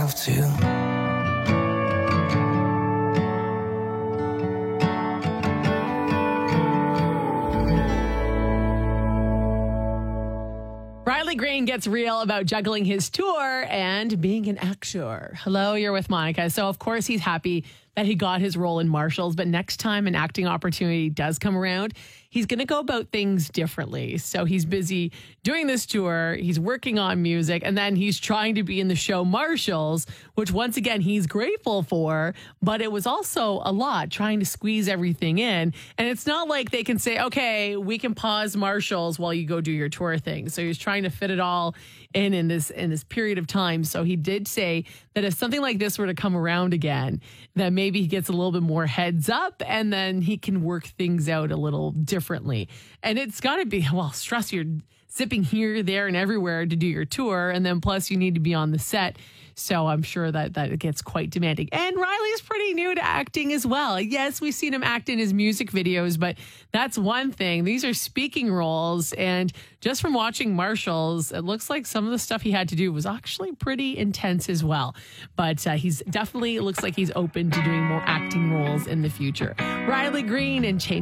myself to. Riley Green gets real about juggling his tour and being an actor. Hello, you're with Monica. So, of course, he's happy that he got his role in Marshalls, but next time an acting opportunity does come around, he's going to go about things differently. So he's busy doing this tour, he's working on music, and then he's trying to be in the show Marshalls, which once again, he's grateful for, but it was also a lot trying to squeeze everything in. And it's not like they can say, okay, we can pause Marshalls while you go do your tour thing. So he's trying to fit it all in this period of time. So he did say that if something like this were to come around again, that maybe he gets a little bit more heads up and then he can work things out a little differently. And it's got to be, well, stress, you're zipping here, there, and everywhere to do your tour. And then plus you need to be on the set. So I'm sure that it gets quite demanding. And Riley's pretty new to acting as well. Yes, we've seen him act in his music videos, but that's one thing. These are speaking roles. And just from watching Marshalls, it looks like some of the stuff he had to do was actually pretty intense as well. But he's definitely, it looks like he's open to doing more acting roles in the future. Riley Green and Change.